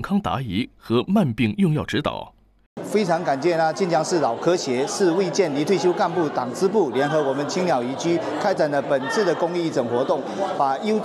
康答疑和慢病用药指导。 非常感谢晋江市老科协、市卫健离退休干部党支部联合我们青鸟宜居开展了本次的公益义诊活动，把